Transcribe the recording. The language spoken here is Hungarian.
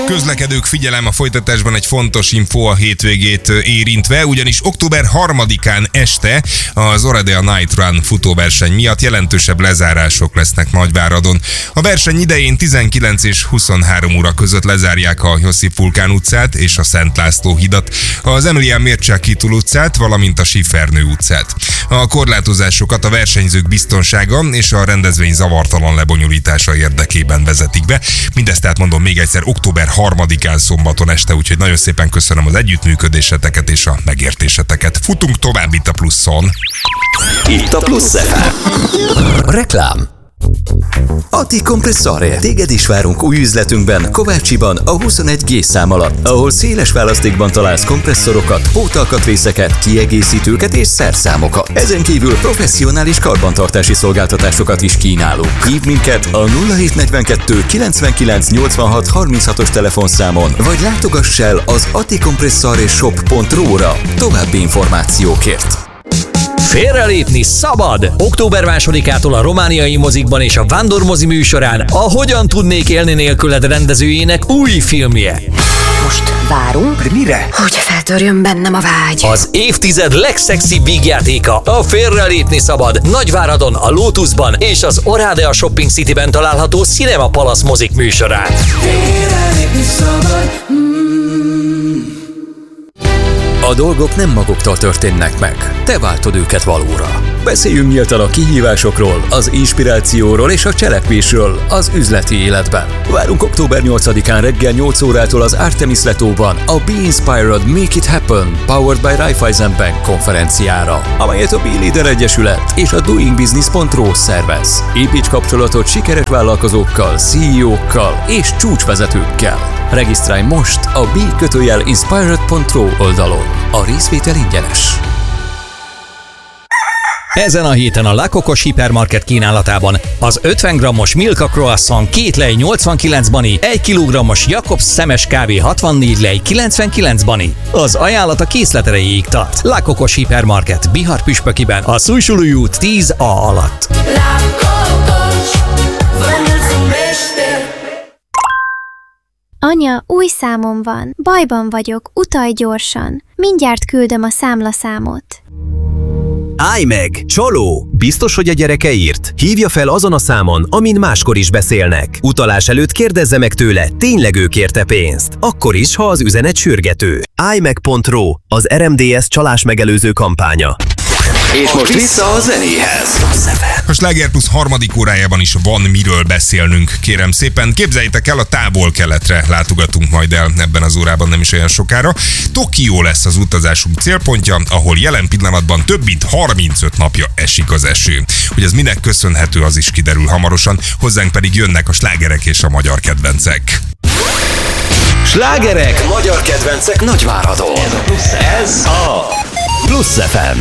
Közlekedők, figyelem, a folytatásban egy fontos info a hétvégét érintve, ugyanis október 3-án este az Oradea Night Run futóverseny miatt jelentősebb lezárások lesznek Nagyváradon. A verseny idején 19 és 23 óra között lezárják a Josip Fulkán utcát és a Szent László hidat, az Emilián Mircea-Kitul utcát, valamint a Schiffer-nő utcát. A korlátozásokat a versenyzők biztonsága és a rendezvény zavartalan lebonyolítása érdekében vezetik be. Mindezt tehát mondom még egyszer, október 3-án szombaton este, úgyhogy nagyon szépen köszönöm az együttműködéseteket és a megértéseteket. Futunk tovább itt a Pluszon. Itt a Plusz FM. Reklám. Atti Compressore. Téged is várunk új üzletünkben, Kovácsiban, a 21G szám alatt, ahol széles választékban találsz kompresszorokat, pótalkatrészeket, kiegészítőket és szerszámokat. Ezen kívül professzionális karbantartási szolgáltatásokat is kínálunk. Hívd minket a 0742 99 86 36-os telefonszámon, vagy látogass el az atticompressoreshop.ru-ra további információkért. Félrelépni szabad! Október 2-ától a romániai mozikban és a Vándor mozi műsorán a Hogyan tudnék élni nélküled rendezőjének új filmje. Most várunk? De mire? Hogy feltörjön bennem a vágy. Az évtized legszexibb vígjátéka, a Félrelépni szabad, Nagyváradon, a Lotusban és az Oradea Shopping Cityben található Cinema Palace mozik műsorán. Félrelépni szabad. A dolgok nem maguktól történnek meg, te váltod őket valóra. Beszéljünk nyíltan a kihívásokról, az inspirációról és a cselekvésről az üzleti életben. Várunk október 8-án reggel 8 órától az Artemis Letóban a Be Inspired, Make It Happen, Powered by Raiffeisen Bank konferenciára, amelyet a B-Leader Egyesület és a doingbusiness.ru szervez. Építs kapcsolatot sikeres vállalkozókkal, CEO-kkal és csúcsvezetőkkel. Regisztrálj most a b-inspired.ru oldalon. A részvétel ingyenes. Ezen a héten a La Coco Hipermarket kínálatában az 50 g-os Milka Croissant 2 lej 89 bani, 1 kg-os Jakobs szemes kávé 64 lej 99 bani. Az ajánlat a készlet erejéig tart. La Coco Hipermarket, Bihar Püspökiben, a Szújsulúj út 10A alatt. Anya, új számom van. Bajban vagyok, utalj gyorsan. Mindjárt küldöm a számlaszámot. Állj meg! Csaló! Biztos, hogy a gyereke írt? Hívja fel azon a számon, amin máskor is beszélnek. Utalás előtt kérdezze meg tőle, tényleg ő kérte pénzt. Akkor is, ha az üzenet sürgető. állj-meg.ro, az RMDS csalás megelőző kampánya. És most vissza a zenéhez. A Sláger Plusz 3. órájában is van miről beszélnünk, kérem szépen. Képzeljétek el, a távol-keletre látogatunk majd el ebben az órában nem is olyan sokára. Tokió lesz az utazásunk célpontja, ahol jelen pillanatban több mint 35 napja esik az eső. Hogy ez minek köszönhető, az is kiderül hamarosan, hozzánk pedig jönnek a slágerek és a magyar kedvencek. Slágerek, magyar kedvencek Nagyváradon. Ez a Plusz FM.